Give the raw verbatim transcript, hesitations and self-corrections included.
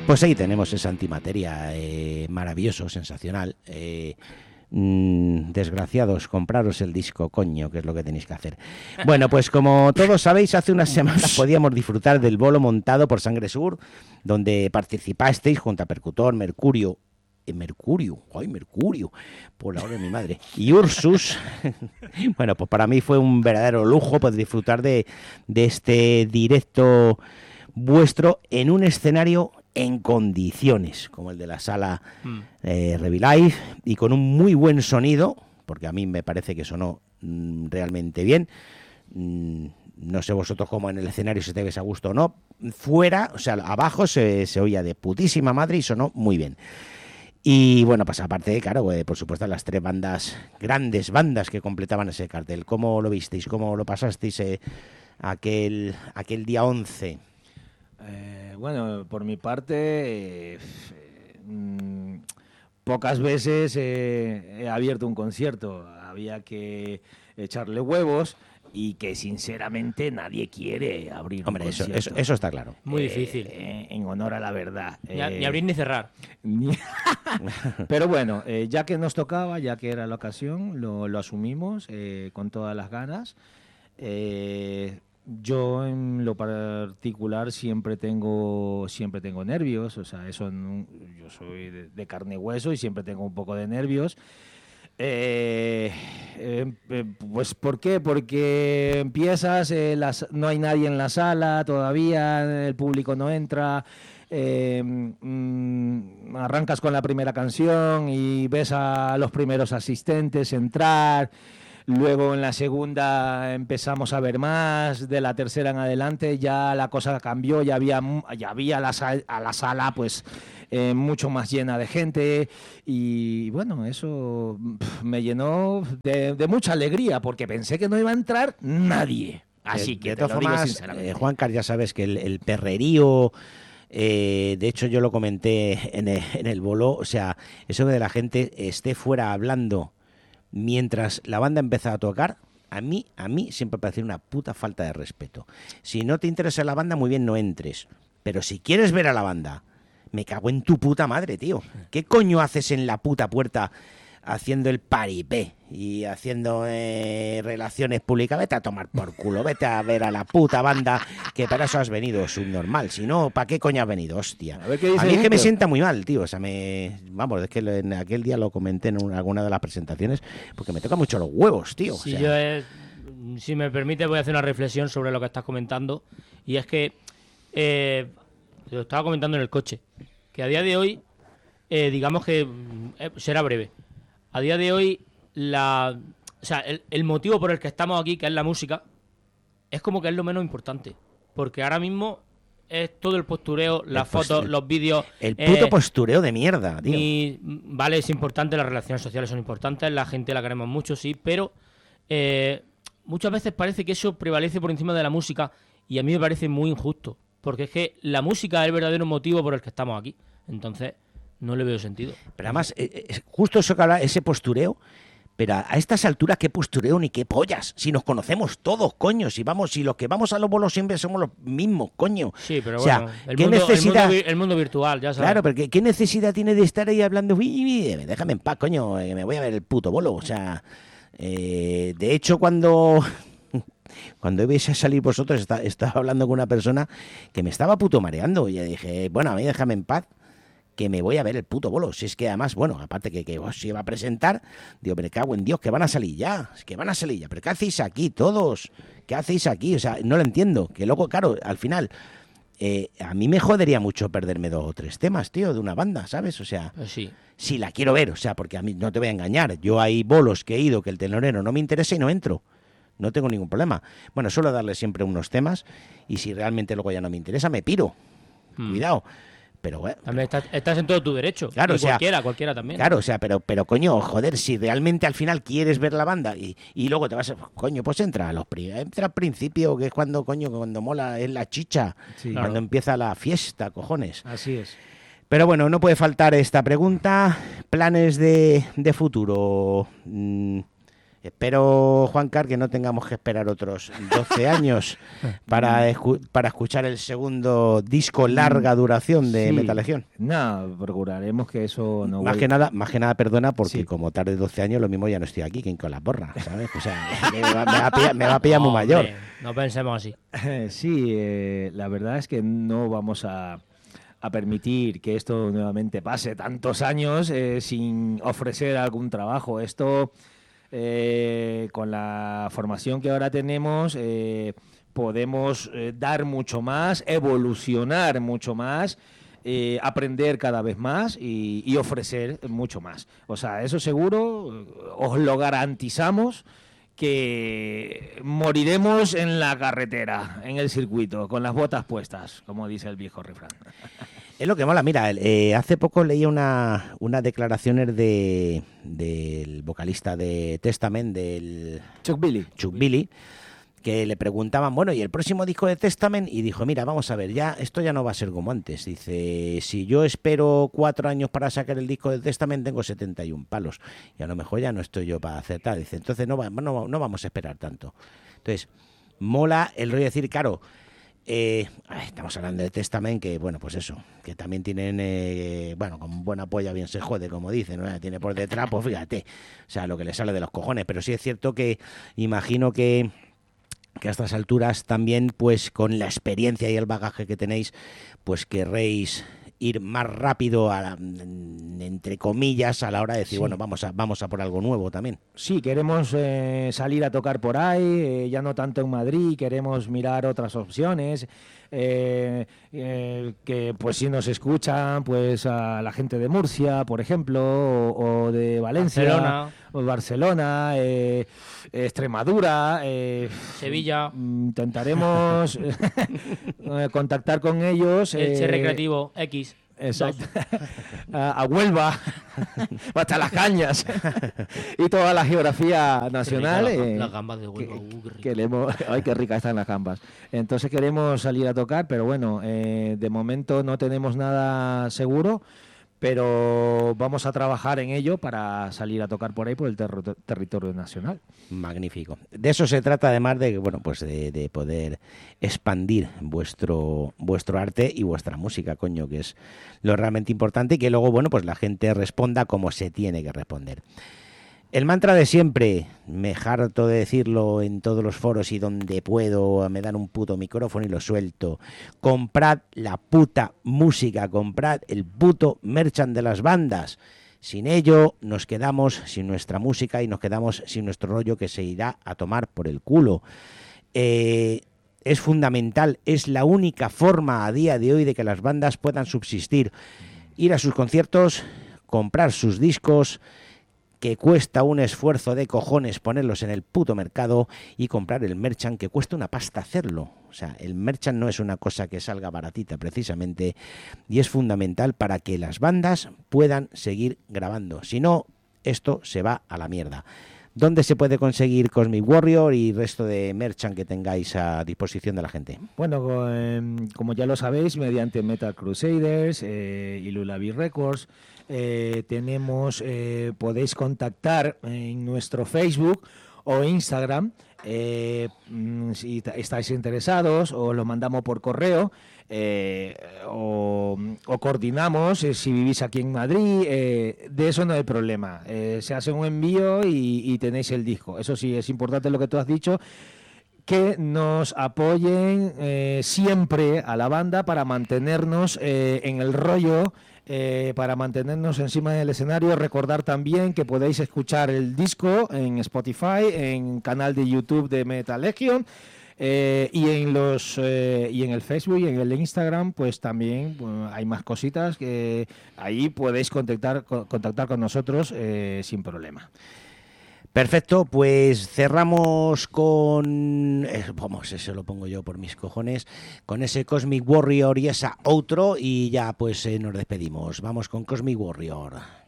Pues ahí tenemos esa antimateria, eh, maravilloso, sensacional. Eh, mm, desgraciados, compraros el disco, coño, que es lo que tenéis que hacer. Bueno, pues como todos sabéis, hace unas semanas podíamos disfrutar del bolo montado por Sangre Sur, donde participasteis junto a Percutor, Mercurio, eh, Mercurio, ay, Mercurio, por la hora de mi madre, y Ursus. Bueno, pues para mí fue un verdadero lujo poder disfrutar de, de este directo vuestro en un escenario en condiciones, como el de la sala eh, Revilife, y con un muy buen sonido, porque a mí me parece que sonó mm, realmente bien. Mm, no sé vosotros cómo en el escenario si te ves a gusto o no. Fuera, o sea, abajo se, se oía de putísima madre y sonó muy bien. Y bueno, pues aparte, claro, eh, por supuesto, las tres bandas, grandes bandas que completaban ese cartel. ¿Cómo lo visteis? ¿Cómo lo pasasteis eh, aquel, aquel día once? Eh, bueno, por mi parte, eh, mm, pocas veces eh, he abierto un concierto. Había que echarle huevos y que sinceramente nadie quiere abrir Hombre, un eso, concierto. eso, eso está claro. Muy Eh, difícil. eh, en honor a la verdad. Ni, a- Eh, ni abrir ni cerrar. Ni- Pero bueno, eh, ya que nos tocaba, ya que era la ocasión, lo, lo asumimos eh, con todas las ganas. Eh, yo en lo particular siempre tengo siempre tengo nervios, o sea, eso no- yo soy de, de carne y hueso y siempre tengo un poco de nervios. Eh, eh, eh, pues ¿por qué? Porque empiezas, eh, las, no hay nadie en la sala todavía, el público no entra, eh, mm, arrancas con la primera canción y ves a los primeros asistentes entrar, luego en la segunda empezamos a ver más, de la tercera en adelante ya la cosa cambió, ya había, mu- ya había la, sa- a la sala pues eh, mucho más llena de gente y bueno, eso pf, me llenó de, de mucha alegría porque pensé que no iba a entrar nadie. Así de, que de te lo todas digo formas, sinceramente. eh, Juancar, ya sabes que el, el perrerío, eh, de hecho yo lo comenté en el, en el bolo, o sea, eso de la gente esté fuera hablando mientras la banda empezaba a tocar, a mí, a mí siempre me parece una puta falta de respeto. Si no te interesa la banda, muy bien, no entres. Pero si quieres ver a la banda, me cago en tu puta madre, tío. ¿Qué coño haces en la puta puerta haciendo el paripé y haciendo eh, relaciones públicas? Vete a tomar por culo, vete a ver a la puta banda, que para eso has venido, subnormal. Si no, ¿para qué coño has venido, hostia? A ver qué dice A mí es que me Víctor. sienta muy mal, tío. O sea, me... Vamos, es que lo- en aquel día lo comenté en una- alguna de las presentaciones, porque me toca mucho los huevos, tío. O Si, sea, yo eh, si me permite, voy a hacer una reflexión sobre lo que estás comentando. Y es que, eh, lo estaba comentando en el coche, que a día de hoy, eh, digamos que mm, eh, será breve. A día de hoy, la, o sea, el, el motivo por el que estamos aquí, que es la música, es como que es lo menos importante. Porque ahora mismo es todo el postureo, las El post- fotos, los vídeos. el puto eh, postureo de mierda, tío. ni- vale, es importante, las relaciones sociales son importantes, la gente la queremos mucho, sí, pero eh, muchas veces parece que eso prevalece por encima de la música y a mí me parece muy injusto, porque es que la música es el verdadero motivo por el que estamos aquí, entonces no le veo sentido. Pero además, eh, eh, justo eso que habla, ese postureo, pero a, a estas alturas, ¿qué postureo ni qué pollas? Si nos conocemos todos, coño, si vamos, si los que vamos a los bolos siempre somos los mismos, coño. Sí, pero O sea, bueno, el, ¿qué mundo, el, necesidad? mundo, vi- el mundo virtual, ya sabes. Claro, porque ¿qué necesidad tiene de estar ahí hablando? "Uy, uy, uy, déjame en paz, coño, eh, me voy a ver el puto bolo". O sea, eh, de hecho, cuando cuando ibais a salir vosotros, está- estaba hablando con una persona que me estaba puto mareando. Y le dije, bueno, a mí déjame en paz, que me voy a ver el puto bolo. Si es que además, bueno, aparte que, que os iba a presentar, digo, pero cago en Dios, que van a salir ya, es que van a salir ya. ¿Pero qué hacéis aquí todos? ¿Qué hacéis aquí? O sea, no lo entiendo. Que luego, claro, al final, eh, a mí me jodería mucho perderme dos o tres temas, tío, de una banda, ¿sabes? O sea, Pues sí. si la quiero ver, o sea, porque a mí no te voy a engañar. Yo hay bolos que he ido que el telonero no me interesa y no entro. No tengo ningún problema. Bueno, suelo darle siempre unos temas y si realmente luego ya no me interesa, me piro. Hmm. Cuidado. Pero bueno, También estás, estás en todo tu derecho. Claro, Y o sea, cualquiera, cualquiera también. claro, o sea, pero, pero coño, joder, si realmente al final quieres ver la banda y, y luego te vas a... Coño, pues entra a los pri- entra al principio, que es cuando, coño, cuando mola, es la chicha. Sí. Cuando Claro. empieza la fiesta, cojones. Así es. Pero bueno, no puede faltar esta pregunta. ¿Planes de, de futuro? Mm, Espero, Juancar, que no tengamos que esperar otros doce años para, escu para escuchar el segundo disco larga duración de Sí. Metalegión. No, procuraremos que eso no Más vuelva. que nada, más que nada, perdona, porque Sí. como tarde doce años, lo mismo ya no estoy aquí, que con la porra, ¿sabes? O sea, me va, me va a pillar, me va a pillar muy mayor. Hombre, no pensemos así. Sí, eh, la verdad es que no vamos a, a permitir que esto nuevamente pase tantos años eh, sin ofrecer algún trabajo. Esto, eh, con la formación que ahora tenemos, eh, podemos eh, dar mucho más, evolucionar mucho más, eh, aprender cada vez más y, y ofrecer mucho más. O sea, eso seguro, os lo garantizamos, que moriremos en la carretera, en el circuito, con las botas puestas, como dice el viejo refrán. Es lo que mola. Mira, eh, hace poco leí una, unas declaraciones de, del vocalista de Testament, del Chuck Billy. Chuck Billy, que le preguntaban, bueno, ¿y el próximo disco de Testament? Y dijo, mira, vamos a ver, ya esto ya no va a ser como antes. Dice, si yo espero cuatro años para sacar el disco de Testament, tengo setenta y un palos. Y a lo mejor ya no estoy yo para hacer tal. Dice, entonces no, va, no, no vamos a esperar tanto. Entonces, mola el rollo de decir, claro, eh, estamos hablando de Testament, que bueno, pues eso, que también tienen, eh, bueno, con buena polla bien se jode, como dicen, ¿no? Tiene por detrás, pues fíjate, o sea, lo que le sale de los cojones. Pero sí es cierto que imagino que que a estas alturas también, pues con la experiencia y el bagaje que tenéis, pues querréis ir más rápido, a la, entre comillas, a la hora de decir, Sí. bueno, vamos a, vamos a por algo nuevo también. Sí, queremos eh, salir a tocar por ahí, eh, ya no tanto en Madrid, queremos mirar otras opciones, eh, eh, que pues si nos escuchan, pues a la gente de Murcia, por ejemplo, o, o de Valencia, Barcelona. o Barcelona, eh, Extremadura, eh, Sevilla. intentaremos eh, contactar con ellos. Elche eh, Recreativo X. Exacto. a, a Huelva, hasta las Cañas y toda la geografía nacional. Qué rica la- eh, las gambas de que- Huelva. Uh, qué rico. queremos, ay, qué ricas están las gambas. Entonces queremos salir a tocar, pero bueno, eh, de momento no tenemos nada seguro, pero vamos a trabajar en ello para salir a tocar por ahí, por el terro- territorio nacional. Magnífico. De eso se trata, además de, bueno, pues de, de poder expandir vuestro, vuestro arte y vuestra música, coño, que es lo realmente importante, y que luego, bueno, pues la gente responda como se tiene que responder. El mantra de siempre, me harto de decirlo en todos los foros y donde puedo, me dan un puto micrófono y lo suelto. Comprad la puta música, comprad el puto merchant de las bandas. Sin ello nos quedamos sin nuestra música y nos quedamos sin nuestro rollo, que se irá a tomar por el culo. Eh, es fundamental, es la única forma a día de hoy de que las bandas puedan subsistir. Ir a sus conciertos, comprar sus discos, que cuesta un esfuerzo de cojones ponerlos en el puto mercado, y comprar el merchant, que cuesta una pasta hacerlo. O sea, el merchant no es una cosa que salga baratita precisamente, y es fundamental para que las bandas puedan seguir grabando. Si no, esto se va a la mierda. ¿Dónde se puede conseguir Cosmic Warrior y resto de merchant que tengáis a disposición de la gente? Bueno, co- em, como ya lo sabéis, mediante Metal Crusaders eh, y Lullaby Records, eh, tenemos, eh, podéis contactar en nuestro Facebook o Instagram, eh, mm, si ta- estáis interesados, o lo mandamos por correo, eh, o, o coordinamos, eh, si vivís aquí en Madrid, eh, de eso no hay problema. Eh, se hace un envío y, y tenéis el disco. Eso sí, es importante lo que tú has dicho, que nos apoyen eh, siempre a la banda para mantenernos eh, en el rollo, eh, para mantenernos encima del escenario. Recordar también que podéis escuchar el disco en Spotify, en canal de YouTube de Metal Legion, eh, y en los eh, y en el Facebook y en el Instagram, pues también bueno, hay más cositas que ahí podéis contactar, co- contactar con nosotros eh, sin problema. Perfecto, pues cerramos con, eh, vamos, eso lo pongo yo por mis cojones, con ese Cosmic Warrior y esa outro, y ya pues eh, nos despedimos. Vamos con Cosmic Warrior.